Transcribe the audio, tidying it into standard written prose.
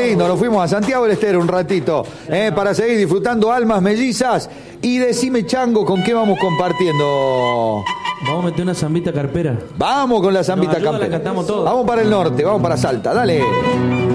lindo, nos fuimos a Santiago del Estero un ratito, para seguir disfrutando Almas Mellizas. Y decime, Chango, ¿con qué vamos compartiendo? Vamos a meter una zambita carpera. Vamos con la zambita carpera. La cantamos todos. Vamos para el norte, vamos para Salta, dale.